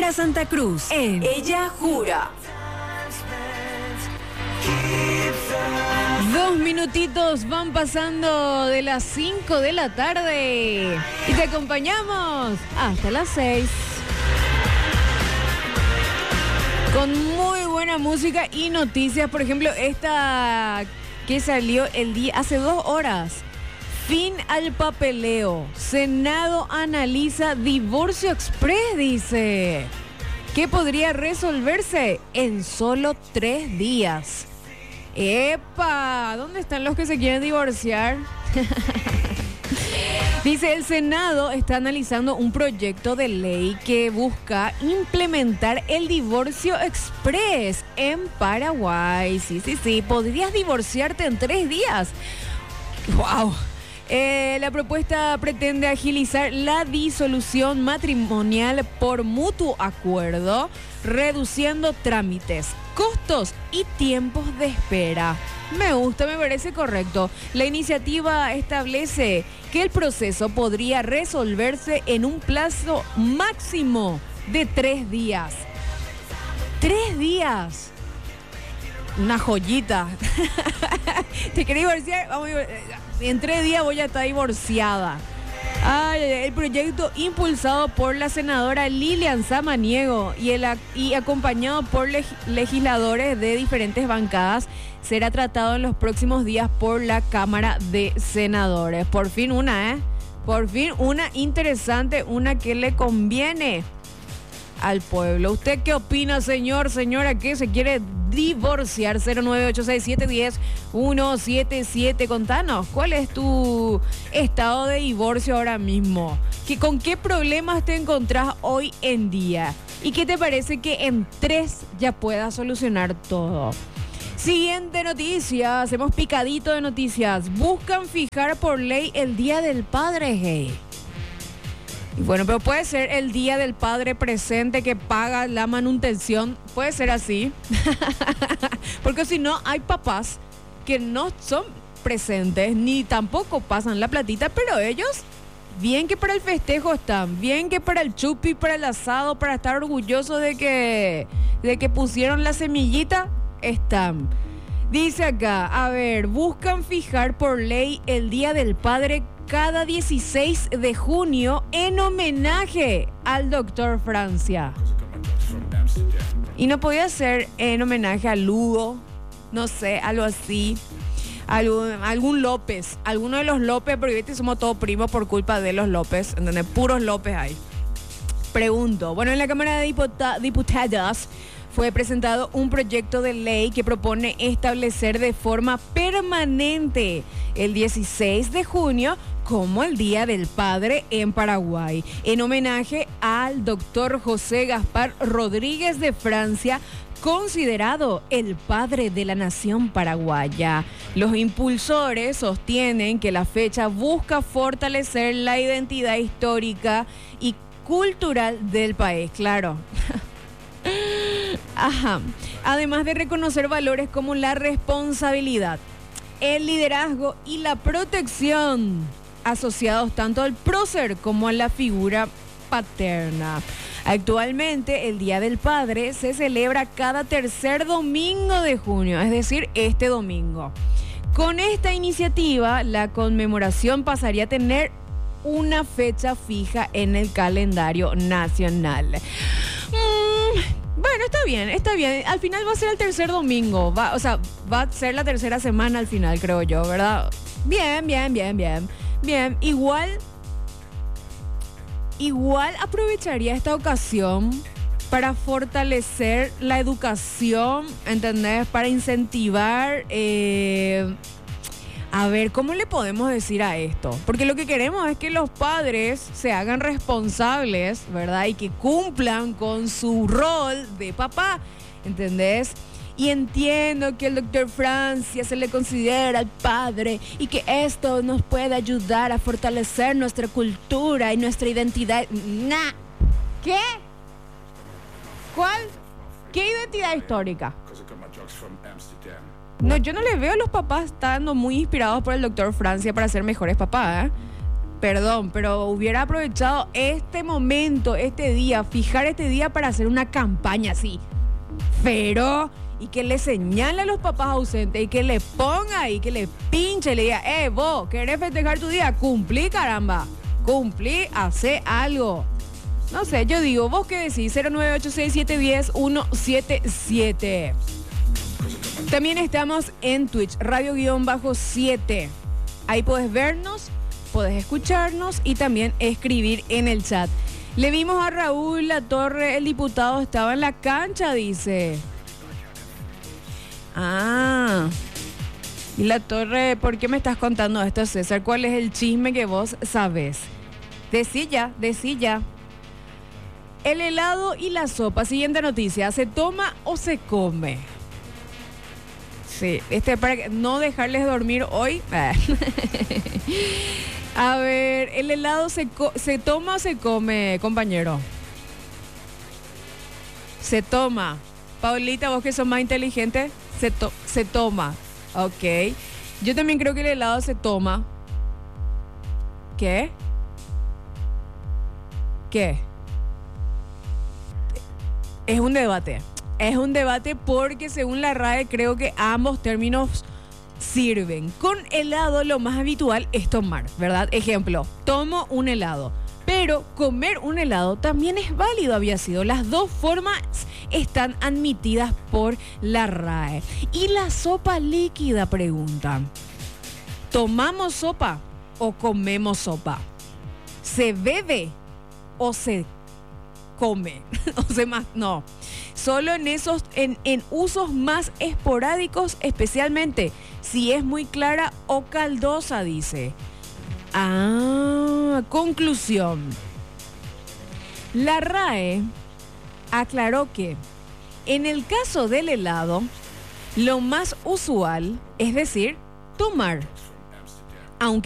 para Santa Cruz en Ella Jura. 2 minutitos van pasando de las 5 de la tarde y te acompañamos hasta las 6 con muy buena música y noticias. Por ejemplo, esta que salió hace 2 horas. Fin al papeleo. Senado analiza divorcio express, dice, que podría resolverse en solo 3 días. ¡Epa! ¿Dónde están los que se quieren divorciar? Dice, el Senado está analizando un proyecto de ley que busca implementar el divorcio express en Paraguay. Sí. Podrías divorciarte en 3 días. ¡Wow! La propuesta pretende agilizar la disolución matrimonial por mutuo acuerdo, reduciendo trámites, costos y tiempos de espera. Me gusta, me parece correcto. La iniciativa establece que el proceso podría resolverse en un plazo máximo de 3 días. 3 días. Una joyita. ¿Te querés divorciar? Vamos, en 3 días voy a estar divorciada. El proyecto, impulsado por la senadora Lilian Samaniego y acompañado por legisladores de diferentes bancadas, será tratado en los próximos días por la Cámara de Senadores. Por fin una interesante, una que le conviene al pueblo. ¿Usted qué opina, señora, que se quiere divorciar? 0986710-177. Contanos, ¿cuál es tu estado de divorcio ahora mismo? ¿Con qué problemas te encontrás hoy en día? ¿Y qué te parece que en 3 ya puedas solucionar todo? Siguiente noticia, hacemos picadito de noticias. Buscan fijar por ley el Día del Padre, hey. Y bueno, pero puede ser el Día del Padre presente que paga la manutención. Puede ser así. Porque si no, hay papás que no son presentes ni tampoco pasan la platita, pero ellos, bien que para el festejo están, bien que para el chupi, para el asado, para estar orgullosos de que pusieron la semillita, están. Dice acá, a ver, buscan fijar por ley el Día del Padre cada 16 de junio en homenaje al Dr. Francia. Y no podía ser en homenaje a Lugo, no sé, algo así, algún López, alguno de los López, porque ahorita somos todos primos por culpa de los López, ¿entendés? Puros López hay. Pregunto, bueno, en la Cámara de Diputados fue presentado un proyecto de ley que propone establecer de forma permanente el 16 de junio como el Día del Padre en Paraguay, en homenaje al doctor José Gaspar Rodríguez de Francia, considerado el padre de la nación paraguaya. Los impulsores sostienen que la fecha busca fortalecer la identidad histórica y cultural del país, claro. Ajá. Además de reconocer valores como la responsabilidad, el liderazgo y la protección asociados tanto al prócer como a la figura paterna. Actualmente, el Día del Padre se celebra cada tercer domingo de junio, es decir, este domingo. Con esta iniciativa, la conmemoración pasaría a tener una fecha fija en el calendario nacional. Bueno, está bien. Al final va a ser el tercer domingo. Va a ser la tercera semana al final, creo yo, ¿verdad? Bien. Igual aprovecharía esta ocasión para fortalecer la educación, ¿entendés? Para incentivar... A ver, ¿cómo le podemos decir a esto? Porque lo que queremos es que los padres se hagan responsables, ¿verdad? Y que cumplan con su rol de papá, ¿entendés? Y entiendo que el doctor Francia se le considera el padre y que esto nos puede ayudar a fortalecer nuestra cultura y nuestra identidad. ¿Qué? ¿Cuál? ¿Qué identidad histórica? No, yo no le veo a los papás estando muy inspirados por el doctor Francia para ser mejores papás, ¿eh? Perdón, pero hubiera aprovechado este momento, este día, fijar este día para hacer una campaña así. Pero, y que le señale a los papás ausentes y que le ponga y que le pinche y le diga, vos, ¿querés festejar tu día? Cumplí, caramba. Cumplí, hace algo. No sé, yo digo, ¿vos qué decís? 0986-710-177. También estamos en Twitch, radio-7. Ahí podés vernos, podés escucharnos y también escribir en el chat. Le vimos a Raúl Latorre, el diputado estaba en la cancha, dice. Y Latorre, ¿por qué me estás contando esto, César? ¿Cuál es el chisme que vos sabés? Decí ya. El helado y la sopa. Siguiente noticia. ¿Se toma o se come? Sí, para no dejarles dormir hoy. A ver, ¿el helado se toma o se come, compañero? Se toma. Paulita, vos que sos más inteligente, se toma. Ok. Yo también creo que el helado se toma. ¿Qué? Es un debate. Es un debate porque según la RAE creo que ambos términos sirven. Con helado lo más habitual es tomar, ¿verdad? Ejemplo, tomo un helado. Pero comer un helado también es válido, había sido. Las dos formas están admitidas por la RAE. ¿Y la sopa líquida? Preguntan. ¿Tomamos sopa o comemos sopa? ¿Se bebe o se come? No. Solo en usos más esporádicos, especialmente si es muy clara o caldosa, dice. Conclusión. La RAE aclaró que en el caso del helado, lo más usual es decir, tomar. Aunque